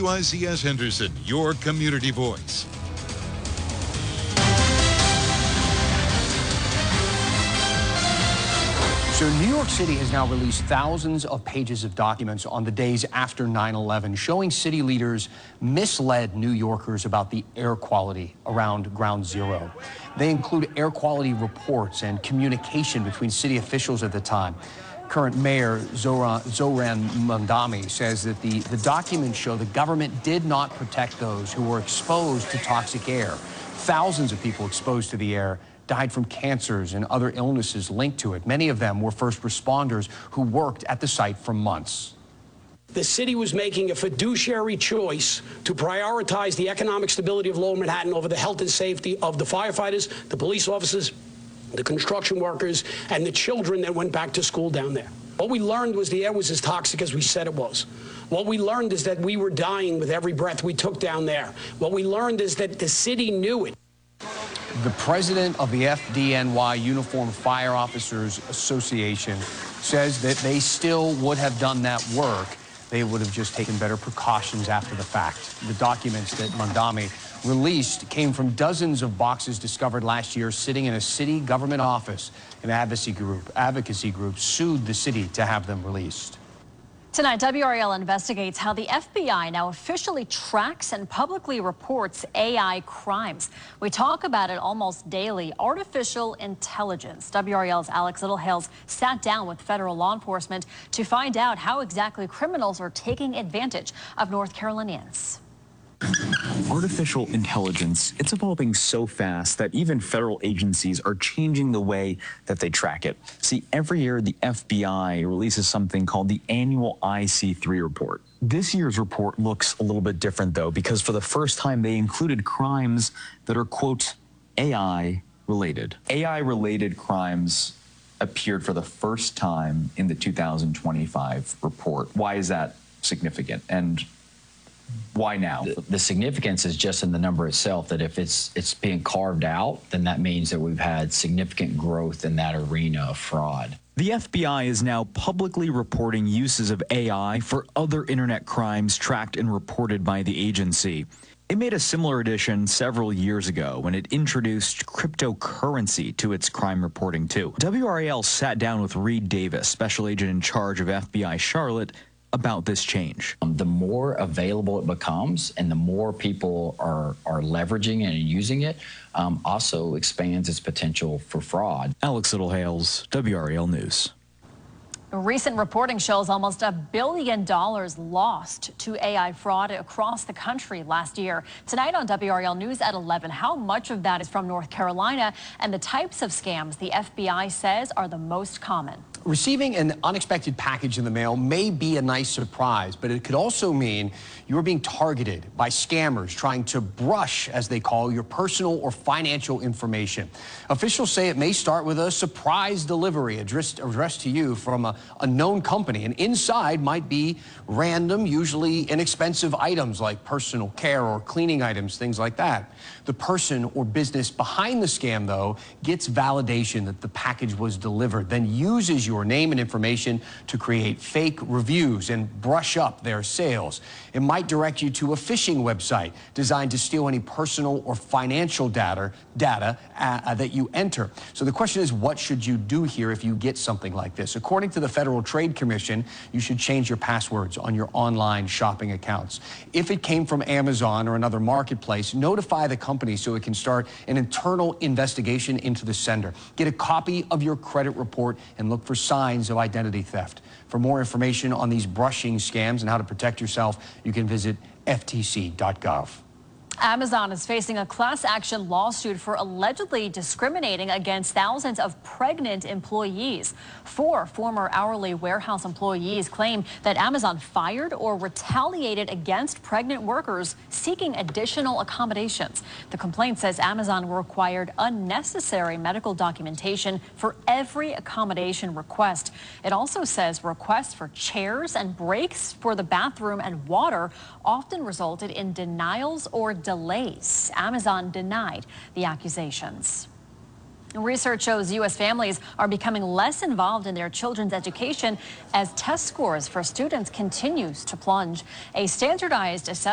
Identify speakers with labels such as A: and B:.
A: WICS Henderson, your community voice.
B: So New York City has now released thousands of pages of documents on the days after 9/11, showing city leaders misled New Yorkers about the air quality around Ground Zero. They include air quality reports and communication between city officials at the time. Current Mayor Zohran Mamdani says that the documents show the government did not protect those who were exposed to toxic air. Thousands of people exposed to the air died from cancers and other illnesses linked to it. Many of them were first responders who worked at the site for months.
C: The city was making a fiduciary choice to prioritize the economic stability of Lower Manhattan over the health and safety of the firefighters, the police officers, the construction workers, and the children that went back to school down there. What we learned was the air was as toxic as we said it was. What we learned is that we were dying with every breath we took down there. What we learned is that the city knew it.
B: The president of the FDNY Uniformed Fire Officers Association says that they still would have done that work. They would have just taken better precautions after the fact. The documents that Mamdani released came from dozens of boxes discovered last year sitting in a city government office. An advocacy group sued the city to have them released.
D: Tonight, WRAL investigates how the FBI now officially tracks and publicly reports AI crimes. We talk about it almost daily, artificial intelligence. WRAL's Alex Littlehales sat down with federal law enforcement to find out how exactly criminals are taking advantage of North Carolinians.
E: Artificial intelligence, it's evolving so fast that even federal agencies are changing the way that they track it. See, every year the FBI releases something called the annual IC3 report. This year's report looks a little bit different, though, because for the first time they included crimes that are, quote, AI-related. AI-related crimes appeared for the first time in the 2025 report. Why is that significant? And why now?
F: The significance is just in the number itself, that if it's being carved out, then that means that we've had significant growth in that arena of fraud.
E: The FBI is now publicly reporting uses of AI for other internet crimes tracked and reported by the agency. It made a similar addition several years ago when it introduced cryptocurrency to its crime reporting too. WRAL sat down with Reed Davis, special agent in charge of FBI Charlotte, about this change.
F: The more available it becomes and the more people are leveraging and using it, also expands its potential for fraud.
E: Alex Littlehales, WRAL News.
D: Recent reporting shows almost $1 billion lost to AI fraud across the country last year. Tonight on WRAL News at 11, how much of that is from North Carolina and the types of scams the FBI says are the most common.
B: Receiving an unexpected package in the mail may be a nice surprise, but it could also mean you're being targeted by scammers trying to brush, as they call, your personal or financial information. Officials say it may start with a surprise delivery addressed to you from a known company, and inside might be random, usually inexpensive items like personal care or cleaning items, things like that. The person or business behind the scam, though, gets validation that the package was delivered, then uses your name and information to create fake reviews and brush up their sales. It might direct you to a phishing website designed to steal any personal or financial data that you enter. So the question is, what should you do here if you get something like this? According to the Federal Trade Commission, you should change your passwords on your online shopping accounts. If it came from Amazon or another marketplace, notify the company so it can start an internal investigation into the sender. Get a copy of your credit report and look for signs of identity theft. For more information on these brushing scams and how to protect yourself, you can visit ftc.gov.
D: Amazon is facing a class action lawsuit for allegedly discriminating against thousands of pregnant employees. 4 former hourly warehouse employees claim that Amazon fired or retaliated against pregnant workers seeking additional accommodations. The complaint says Amazon required unnecessary medical documentation for every accommodation request. It also says requests for chairs and breaks for the bathroom and water often resulted in denials or delays. Amazon denied the accusations. Research shows U.S. families are becoming less involved in their children's education as test scores for students continues to plunge. A standardized assessment